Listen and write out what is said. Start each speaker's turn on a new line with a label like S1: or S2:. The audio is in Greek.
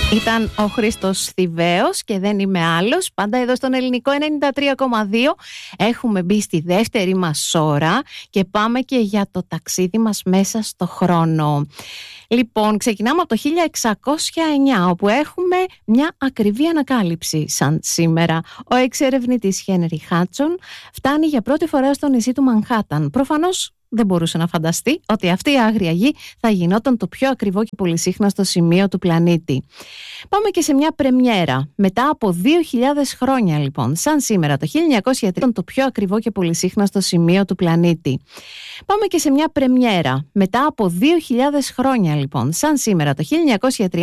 S1: Ήταν ο Χρήστος Θηβαίος και δεν είμαι άλλος. Πάντα εδώ στον Ελληνικό 93,2 έχουμε μπει στη δεύτερη μας ώρα και πάμε και για το ταξίδι μας μέσα στο χρόνο. Λοιπόν, ξεκινάμε από το 1609, όπου έχουμε μια ακριβή ανακάλυψη σαν σήμερα. Ο εξερευνητής Χένρι Χάτσον φτάνει για πρώτη φορά στο νησί του Μανχάταν. Προφανώς δεν μπορούσε να φανταστεί ότι αυτή η άγρια γη θα γινόταν το πιο ακριβό και πολυσύχναστο σημείο του πλανήτη. Πάμε και σε μια πρεμιέρα. Μετά από 2.000 χρόνια λοιπόν, σαν σήμερα το 1903, το πιο ακριβό και πολυσύχναστο σημείο του πλανήτη. Πάμε και σε μια πρεμιέρα. Μετά από 2.000 χρόνια λοιπόν, σαν σήμερα το 1930,